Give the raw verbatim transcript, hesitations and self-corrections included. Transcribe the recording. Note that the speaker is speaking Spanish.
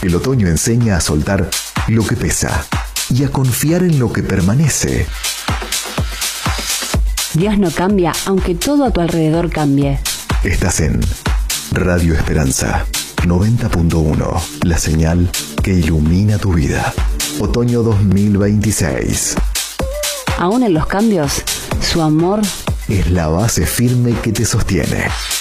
El otoño enseña a soltar lo que pesa y a confiar en lo que permanece. Dios no cambia, aunque todo a tu alrededor cambie. Estás en Radio Esperanza noventa punto uno, la señal que ilumina tu vida. Otoño dos mil veintiséis. Aún en los cambios, su amor es la base firme que te sostiene.